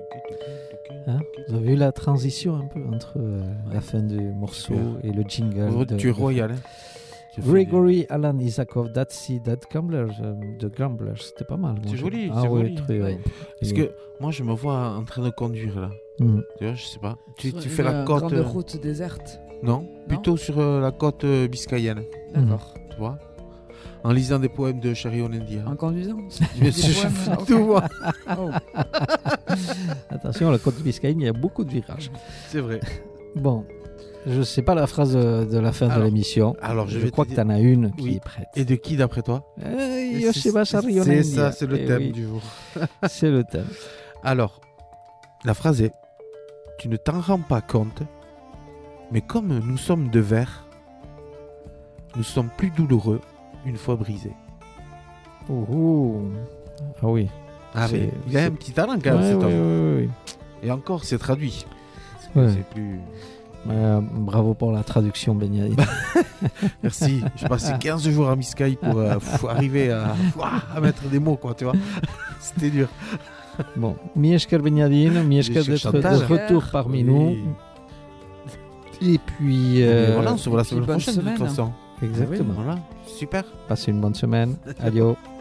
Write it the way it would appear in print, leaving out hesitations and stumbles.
Hein, vous avez vu la transition un peu entre la fin du morceau et le jingle Tu es royal. Gregory Alan Isakov, That Sea, That Gambler, de Gambler, c'était pas mal. C'est joli, ah, c'est ouais, joli. très, Ouais. Parce que moi, je me vois en train de conduire là. Mm. Tu vois, je sais pas. Tu Sur fais une la côte. grande route déserte. Non, plutôt sur la côte biscayenne. D'accord. Tu vois, en lisant des poèmes de Shari Onendia. En conduisant. Bien sûr, je fais tout moi. Oh. Attention, la côte de Biscayne, il y a beaucoup de virages. C'est vrai. Bon, je sais pas la phrase de la fin de Alors, l'émission. je crois que tu en as une qui Oui. est prête. Et de qui d'après toi? Yosheba Shari C'est Onendia. ça, c'est le Eh thème oui, du jour. c'est le thème. Alors, la phrase est: tu ne t'en rends pas compte, mais comme nous sommes de verre, nous sommes plus douloureux une fois brisés. Oh, oh. Ah oui. Ah C'est- oui, il a un petit talent quand même, Ouais, cet ouais, homme. ouais, ouais. Et encore, c'est traduit. Parce que Ouais. c'est plus... Bravo pour la traduction, Benyadine. Merci. J'ai passé 15 jours à Biscaye pour arriver à mettre des mots, quoi, tu vois. C'était dur. Bon, Mieshker Benyadine, Mieshker Bien d'être sûr, de Chantal. retour parmi nous. Oui. Et puis, Et voilà, on se voit la puis semaine bonne prochaine de toute semaine. façon. exactement. Voilà, super. Passez une bonne semaine. Adios.